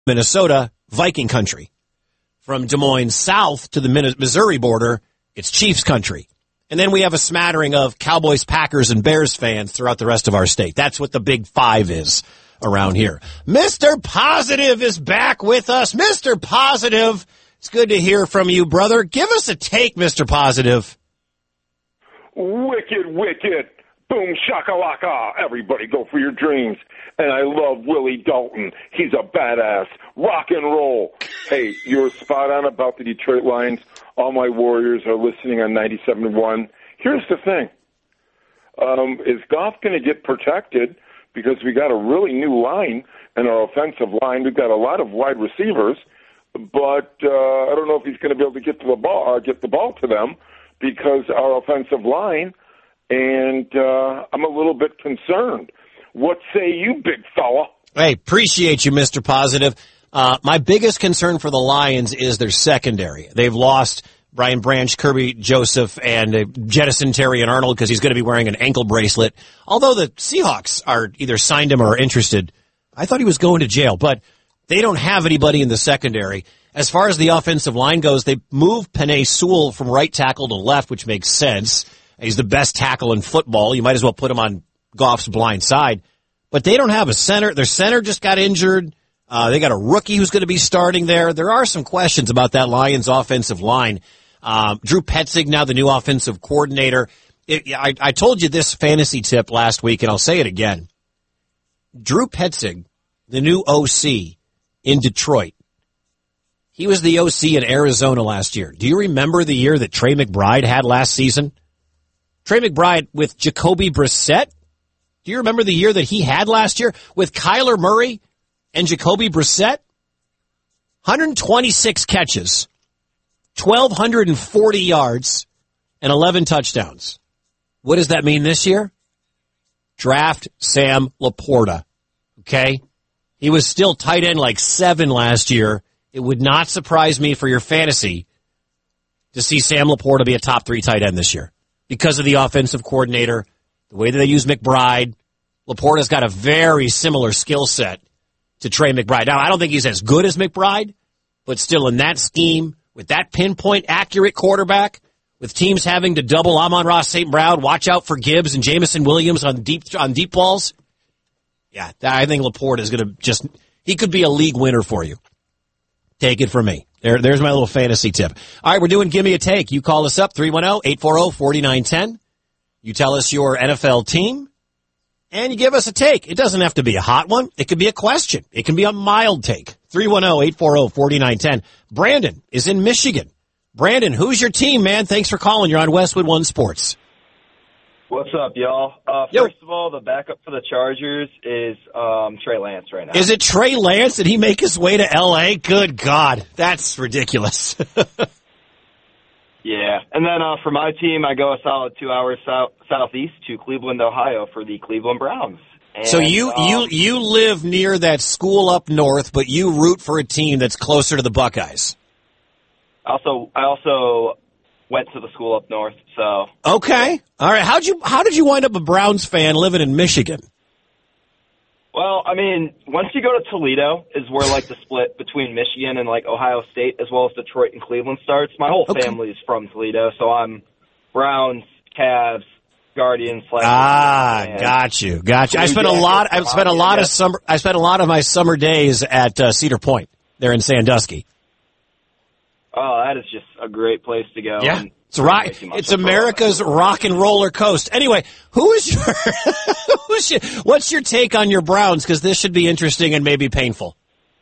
Minnesota, Viking country. From Des Moines south to the Missouri border, it's Chiefs country. And then we have a smattering of Cowboys, Packers, and Bears fans throughout the rest of our state. That's what the Big Five is around here. Mr. Positive is back with us. Mr. Positive, it's good to hear from you, brother. Give us a take, Mr. Positive. Wicked, wicked. Boom, shakalaka. Everybody go for your dreams. And I love Willie Dalton. He's a badass. Rock and roll. Hey, you're spot on about the Detroit Lions. All my Warriors are listening on 97.1. Here's the thing. Is Goff going to get protected? Because we got a really new line in our offensive line. We've got a lot of wide receivers, but I don't know if he's going to be able to get to the ball, get the ball to them, because our offensive line. And I'm a little bit concerned. What say you, big fella? Hey, appreciate you, Mr. Positive. My biggest concern for the Lions is their secondary. They've lost Brian Branch, Kirby Joseph, and jettisoned Terrion Arnold because he's going to be wearing an ankle bracelet. Although the Seahawks are either signed him or are interested. I thought he was going to jail, but they don't have anybody in the secondary. As far as the offensive line goes, they moved Penei Sewell from right tackle to left, which makes sense. He's the best tackle in football. You might as well put him on Goff's blind side. But they don't have a center. Their center just got injured. They got a rookie who's going to be starting there. There are some questions about that Lions offensive line. Drew Petzing, now the new offensive coordinator. I told you this fantasy tip last week, and I'll say it again. Drew Petzing, the new OC in Detroit, he was the OC in Arizona last year. Do you remember the year that Trey McBride had last season? Trey McBride with Jacoby Brissett. Do you remember the year that he had last year with Kyler Murray and Jacoby Brissett? 126 catches, 1,240 yards, and 11 touchdowns. What does that mean this year? Draft Sam Laporta. Okay? He was still tight end like 7 last year. It would not surprise me for your fantasy to see Sam Laporta be a top 3 tight end this year. Because of the offensive coordinator, the way that they use McBride, Laporta's got a very similar skill set to Trey McBride. Now, I don't think he's as good as McBride, but still in that scheme, with that pinpoint accurate quarterback, with teams having to double Amon-Ra St. Brown, watch out for Gibbs and Jamison Williams on deep balls. Yeah, I think Laporta is going to he could be a league winner for you. Take it from me. There's my little fantasy tip. All right, we're doing Give Me a Take. You call us up, 310-840-4910. You tell us your NFL team, and you give us a take. It doesn't have to be a hot one. It could be a question. It can be a mild take. 310-840-4910. Brandon is in Michigan. Brandon, who's your team, man? Thanks for calling. You're on Westwood One Sports. What's up, y'all? First of all, the backup for the Chargers is Trey Lance right now. Is it Trey Lance? Did he make his way to L.A.? Good God. That's ridiculous. Yeah. And then for my team, I go a solid 2 hours southeast to Cleveland, Ohio for the Cleveland Browns. And, so you live near that school up north, but you root for a team that's closer to the Buckeyes. I also went to the school up north, so. Okay. All right. How did you wind up a Browns fan living in Michigan? Well, I mean, once you go to Toledo is where, like, the split between Michigan and, like, Ohio State as well as Detroit and Cleveland starts. My whole family is from Toledo, so I'm Browns, Cavs, Guardians. Got you. I spent a lot of my summer days at Cedar Point there in Sandusky. Oh, that is just a great place to go. Yeah, it's America's rock and roller coast. Anyway, what's your take on your Browns? Because this should be interesting and maybe painful.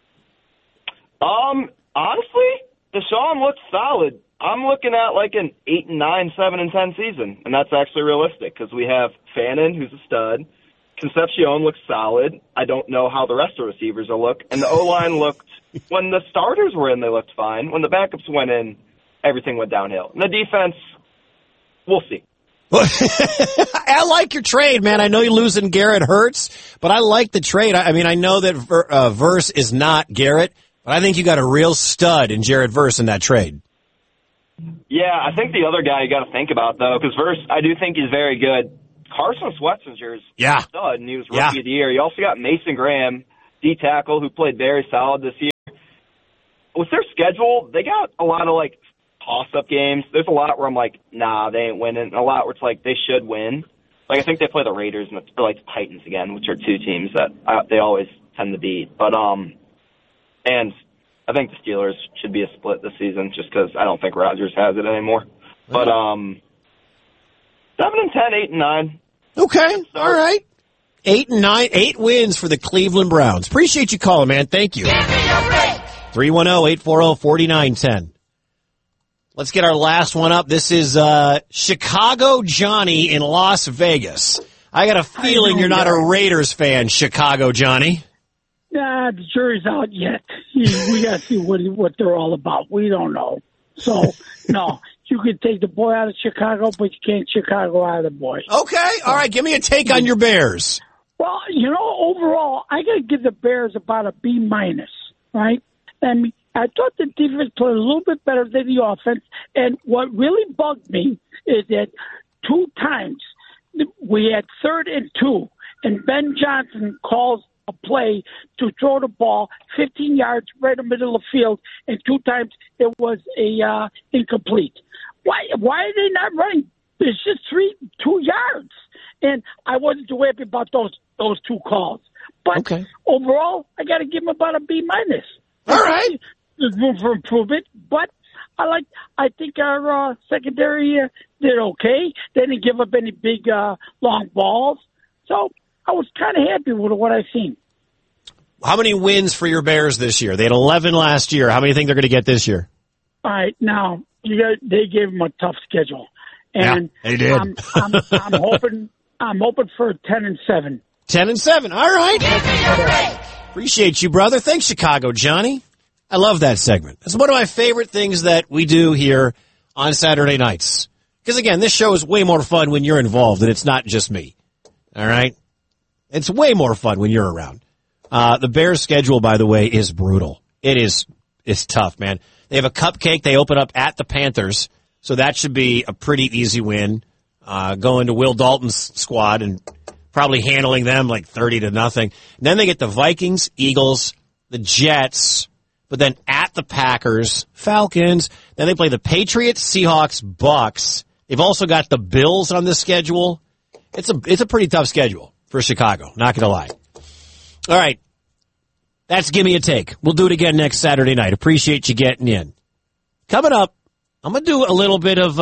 Honestly, Deshaun looks solid. I'm looking at like an 8-9, 7-10 season, and that's actually realistic because we have Fannin, who's a stud. Concepcion looks solid. I don't know how the rest of the receivers will look, and the O-line looked. When the starters were in, they looked fine. When the backups went in, everything went downhill. And the defense, we'll see. I like your trade, man. I know you're losing Garrett Hurts, but I like the trade. I mean, I know that Verse is not Garrett, but I think you got a real stud in Jared Verse in that trade. Yeah, I think the other guy you got to think about, though, because Verse, I do think he's very good. Carson Schwarzenegger's a stud, and he was Rookie of the Year. You also got Mason Graham. D-tackle who played very solid this year. With their schedule, they got a lot of, like, toss-up games. There's a lot where I'm like, nah, they ain't winning. And a lot where it's like they should win. Like, I think they play the Raiders and the Titans again, which are two teams that they always tend to beat. But, and I think the Steelers should be a split this season just because I don't think Rodgers has it anymore. But, 7-10, 8-9. Okay, all right. 8-9, 8 wins for the Cleveland Browns. Appreciate you calling, man. Thank you. 310-840-4910. Let's get our last one up. This is Chicago Johnny in Las Vegas. I got a feeling you're not a Raiders fan, Chicago Johnny. Nah, the jury's out yet. We got to see what they're all about. We don't know. So, no, you can take the boy out of Chicago, but you can't Chicago out of the boy. Okay, all right. Give me a take on your Bears. Well, overall, I got to give the Bears about a B-, right? And I thought the defense played a little bit better than the offense. And what really bugged me is that 2 times we had 3rd and 2, and Ben Johnson calls a play to throw the ball 15 yards right in the middle of the field, and 2 times it was a incomplete. Why are they not running? It's just 2 yards. And I wasn't too happy about those 2 calls. But overall, I got to give them about a B-. All right. There's room for improvement, but I think our secondary did okay. They didn't give up any big long balls, so I was kind of happy with what I've seen. How many wins for your Bears this year? They had 11 last year. How many think they're going to get this year? All right, now they gave them a tough schedule, and yeah, they did. I'm hoping for 10-7. 10-7. All right. Appreciate you, brother. Thanks, Chicago Johnny. I love that segment. It's one of my favorite things that we do here on Saturday nights. Because, again, this show is way more fun when you're involved, and it's not just me. All right? It's way more fun when you're around. The Bears' schedule, by the way, is brutal. It's tough, man. They have a cupcake. They open up at the Panthers, so that should be a pretty easy win. Going to Will Dalton's squad and probably handling them like 30-0. And then they get the Vikings, Eagles, the Jets, but then at the Packers, Falcons. Then they play the Patriots, Seahawks, Bucks. They've also got the Bills on the schedule. It's a pretty tough schedule for Chicago, not going to lie. All right. That's Give Me a Take. We'll do it again next Saturday night. Appreciate you getting in. Coming up, I'm going to do a little bit of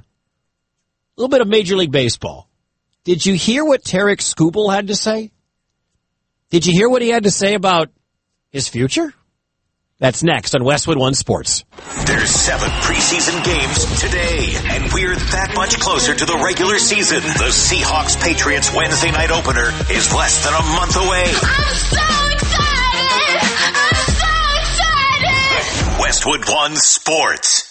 Major League Baseball. Did you hear what Tarek Skubal had to say? Did you hear what he had to say about his future? That's next on Westwood One Sports. There's 7 preseason games today, and we're that much closer to the regular season. The Seahawks-Patriots Wednesday night opener is less than a month away. I'm so excited! Westwood One Sports.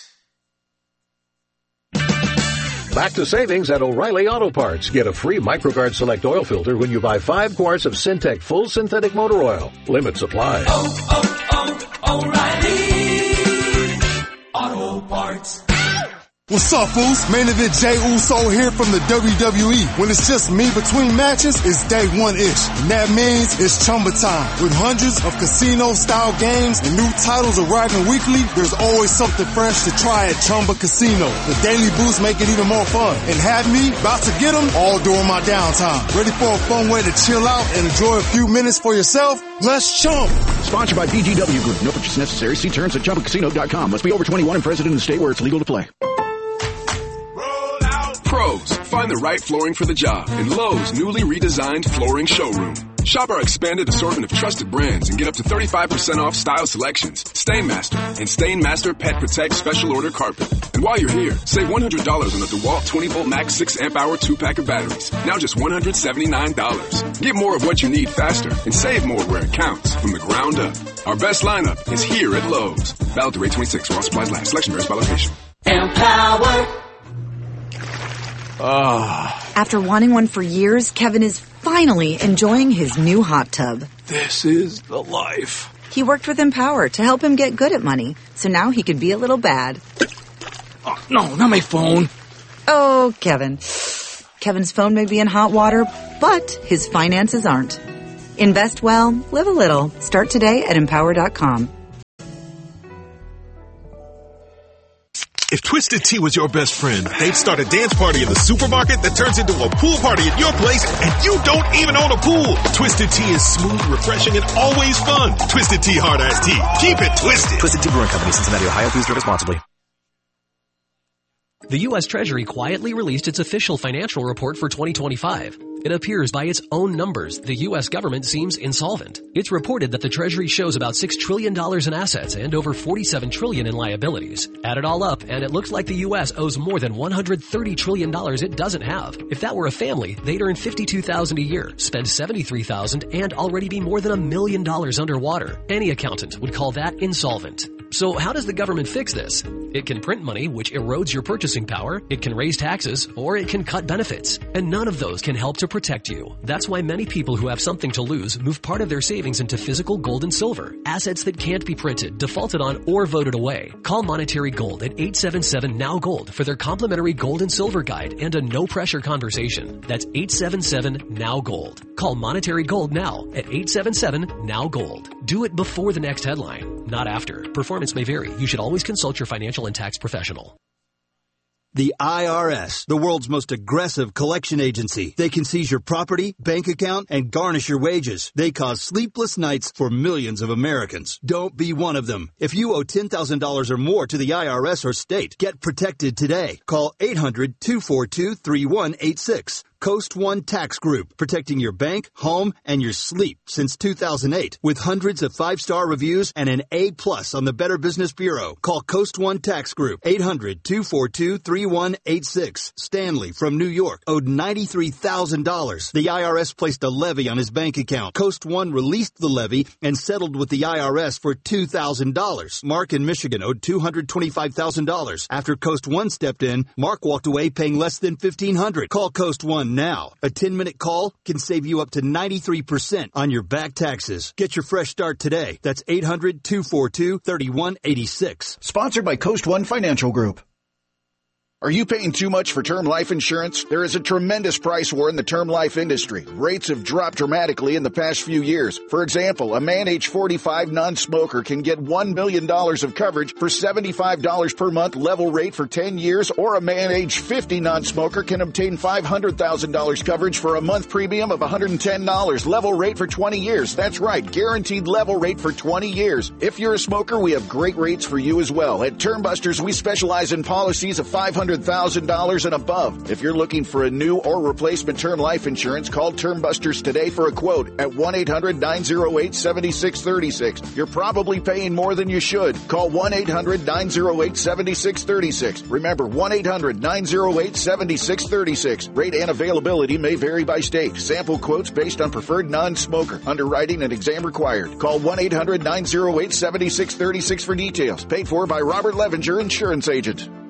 Back to savings at O'Reilly Auto Parts. Get a free MicroGuard Select Oil Filter when you buy 5 quarts of Syntec Full Synthetic Motor Oil. Limit supply. O'Reilly Auto Parts. What's up, fools? Main event Jey Uso here from the WWE. When it's just me between matches, it's day 1-ish. And that means it's Chumba time. With hundreds of casino-style games and new titles arriving weekly, there's always something fresh to try at Chumba Casino. The daily boosts make it even more fun. And have me about to get them all during my downtime. Ready for a fun way to chill out and enjoy a few minutes for yourself? Let's chump. Sponsored by PGW Group. No purchase necessary. See terms at ChumbaCasino.com. Must be over 21 and present in the state where it's legal to play. Pros, find the right flooring for the job in Lowe's newly redesigned flooring showroom. Shop our expanded assortment of trusted brands and get up to 35% off style selections, Stainmaster, and Stainmaster Pet Protect Special Order Carpet. And while you're here, save $100 on the DeWalt 20-volt max 6-amp-hour 2-pack of batteries. Now just $179. Get more of what you need faster and save more where it counts from the ground up. Our best lineup is here at Lowe's. Valid through 8/26 while supplies last. Selection varies by location. Empower. After wanting one for years, Kevin is finally enjoying his new hot tub. This is the life. He worked with Empower to help him get good at money, so now he can be a little bad. Oh, no, not my phone. Oh, Kevin. Kevin's phone may be in hot water, but his finances aren't. Invest well, live a little. Start today at Empower.com. If Twisted Tea was your best friend, they'd start a dance party in the supermarket that turns into a pool party at your place, and you don't even own a pool. Twisted Tea is smooth, refreshing, and always fun. Twisted Tea Hard Iced Tea. Keep it twisted. Twisted Tea Brewing Company, Cincinnati, Ohio. Please drink responsibly. The U.S. Treasury quietly released its official financial report for 2025. It appears by its own numbers the U.S. government seems insolvent. It's reported that the Treasury shows about $6 trillion in assets and over $47 trillion in liabilities. Add it all up, and it looks like the U.S. owes more than $130 trillion it doesn't have. If that were a family, they'd earn $52,000 a year, spend $73,000, and already be more than $1 million underwater. Any accountant would call that insolvent. So how does the government fix this? It can print money, which erodes your purchasing power, it can raise taxes, or it can cut benefits. And none of those can help to protect you. That's why many people who have something to lose move part of their savings into physical gold and silver, assets that can't be printed, defaulted on, or voted away. Call Monetary Gold at 877-NOW-GOLD for their complimentary gold and silver guide and a no-pressure conversation. That's 877-NOW-GOLD. Call Monetary Gold now at 877-NOW-GOLD. Do it before the next headline, not after. Performance may vary. You should always consult your financial and tax professional. The IRS, the world's most aggressive collection agency. They can seize your property, bank account, and garnish your wages. They cause sleepless nights for millions of Americans. Don't be one of them. If you owe $10,000 or more to the IRS or state, get protected today. Call 800-242-3186. Coast One Tax Group, protecting your bank, home, and your sleep since 2008. With hundreds of 5-star reviews and an A+ on the Better Business Bureau. Call Coast One Tax Group, 800-242-3186. Stanley from New York owed $93,000. The IRS placed a levy on his bank account. Coast One released the levy and settled with the IRS for $2,000. Mark in Michigan owed $225,000. After Coast One stepped in, Mark walked away paying less than $1,500. Call Coast One now. A 10-minute call can save you up to 93% on your back taxes. Get your fresh start today. That's 800-242-3186. Sponsored by Coast One Financial Group. Are you paying too much for term life insurance? There is a tremendous price war in the term life industry. Rates have dropped dramatically in the past few years. For example, a man age 45 non-smoker can get $1 million of coverage for $75 per month level rate for 10 years, or a man age 50 non-smoker can obtain $500,000 coverage for a month premium of $110 level rate for 20 years. That's right, guaranteed level rate for 20 years. If you're a smoker, we have great rates for you as well. At Term Busters, we specialize in policies of $500,000 and above. If you're looking for a new or replacement term life insurance, call Term Busters today for a quote at 1-800-908-7636. You're probably paying more than you should. Call 1-800-908-7636. Remember, 1-800-908-7636. Rate and availability may vary by state. Sample quotes based on preferred non-smoker. Underwriting and exam required. Call 1-800-908-7636 for details. Paid for by Robert Levenger, Insurance Agent.